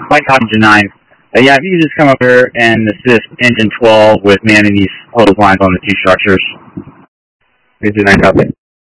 Mike Oxygen 9. Yeah, if you could just come up here and assist Engine 12 with manning these hose lines on the two structures. It's a nice outfit.